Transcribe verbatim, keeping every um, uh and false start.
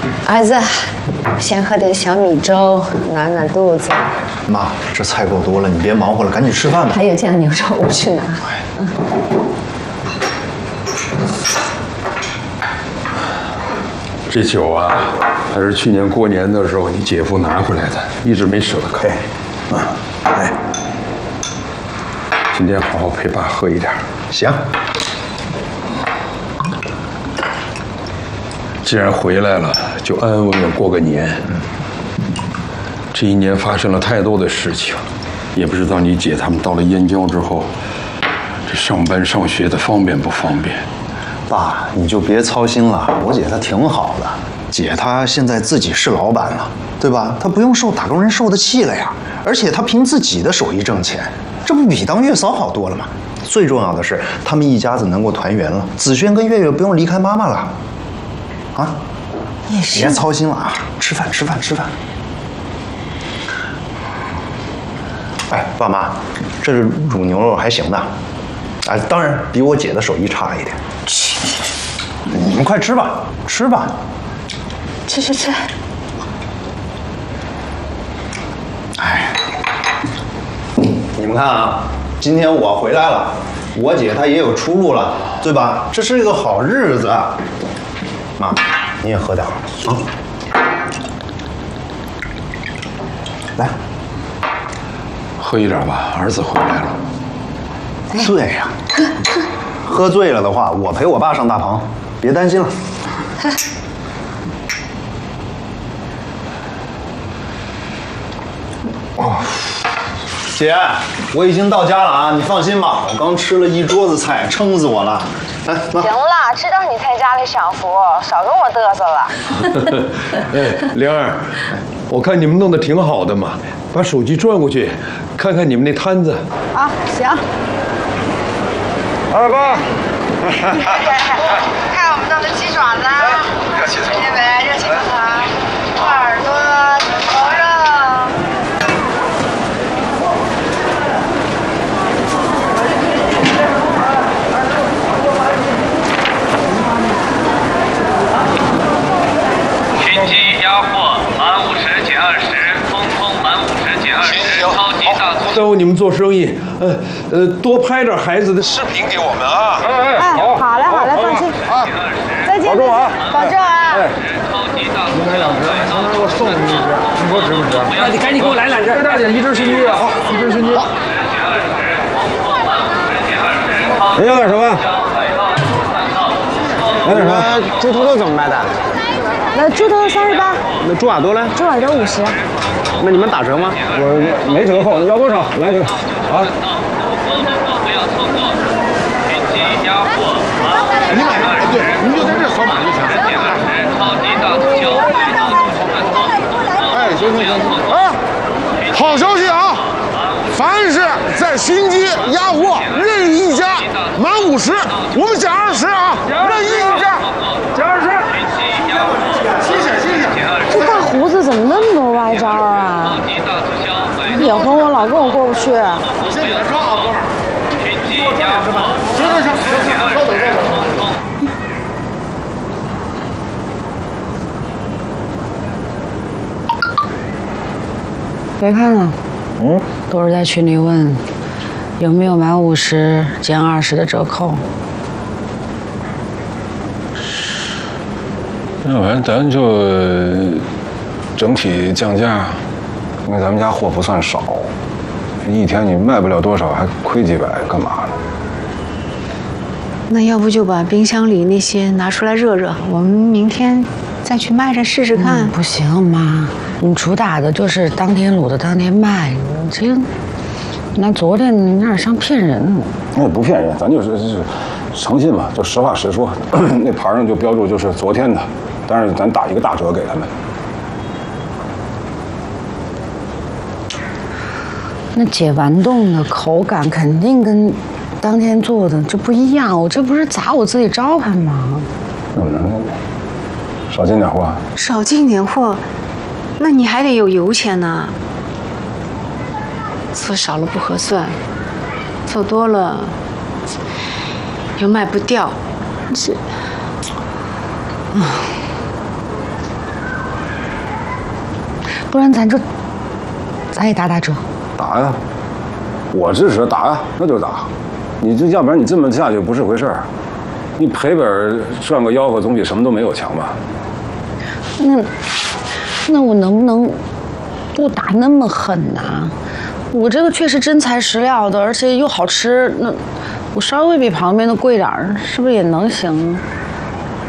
儿子，先喝点小米粥，暖暖肚子。 妈，这菜够多了，你别忙活了，赶紧吃饭吧。 还有酱牛肉，我去拿。嗯。 这酒啊，还是去年过年的时候你姐夫拿回来的，一直没舍得开。 嗯，哎， 今天好好陪爸喝一点。 行。 既然回来了，就安安稳稳过个年。嗯。这一年发生了太多的事情，也不知道你姐他们到了燕郊之后，这上班上学的方便不方便？ 爸，你就别操心了，我姐她挺好的。姐她现在自己是老板了，对吧？她不用受打工人受的气了呀，而且她凭自己的手艺挣钱，这不比当月嫂好多了吗？最重要的是，他们一家子能够团圆了，子轩跟月月不用离开妈妈了。啊， 也是。 别操心了啊，吃饭吃饭吃饭。哎，爸妈，这是卤牛肉还行的，哎，当然比我姐的手艺差一点。去去去，你们快吃吧，吃吧。 吃吃吃。 哎，你们看啊，今天我回来了，我姐她也有出路了，对吧？这是一个好日子。妈，你也喝点啊。来。 喝一点吧，儿子回来了。 对呀，喝醉了的话，我陪我爸上大棚，别担心了。哦，姐，我已经到家了啊，你放心吧，我刚吃了一桌子菜，撑死我了。来， 行了，知道你在家里享福，少跟我嘚瑟了。 哎，灵儿，我看你们弄得挺好的嘛。把手机转过去，看看你们那摊子。 啊，行。 二哥， 看我们弄的鸡爪子， 热气腾腾， 对呗，热气腾腾，兔耳朵、牛肉。 群鸡鸭货，满五十减二十。 耽误你们做生意，呃呃，多拍点孩子的视频给我们啊！ 哎，好，好嘞，好嘞，放心啊！ 再见， 保重啊！ 保重啊！ 哎，应该两只，能不能给我送你一只？你说值不值？ 哎，你赶紧给我来两只， 再大点，一只熏鸡啊！好，一只熏鸡。您要点什么？来点什么？ 猪头肉怎么卖的？ 那猪头三十八。 那猪耳朵呢？ 猪耳朵五十。 那你们打折吗？ 我没折扣，要多少？来一个啊！ 你买哎，对，你就在这扫码就行。 哎，行行行啊！好消息啊！凡是在熏鸡、鸭货任意一家满五十，我们减二十啊！任意一家减二十。谢谢谢谢。 这大胡子怎么那么多歪招啊？以后我老跟我过不去。 我先给他刷啊，哥们儿。行行行，稍等稍等。 别看了，嗯，都是在群里问有没有满五十减二十的折扣。 要不然咱就整体降价，因为咱们家货不算少，一天你卖不了多少，还亏几百，干嘛呢？ 那要不就把冰箱里那些拿出来热热，我们明天再去卖着试试看。 嗯、不行，妈，你主打的就是当天卤的当天卖，你这那昨天你那像骗人。 那也不骗人，咱就是就是诚信嘛，就实话实说。那牌上就标注就是昨天的，但是咱打一个大折给他们。 那解完冻的口感肯定跟当天做的这不一样，我这不是砸我自己招牌吗？ 怎么能少进点货？ 少进点货，那你还得有油钱呢。做少了不合算，做多了又卖不掉，这……啊， 不然咱就咱也打打折。 打呀！我支持打呀，那就打。你这要不然你这么下去不是回事儿。你赔本赚个吆喝总比什么都没有强吧？ 那那我能不能不打那么狠呢、啊？我这个确实真材实料的，而且又好吃，那我稍微比旁边的贵点儿，是不是也能行？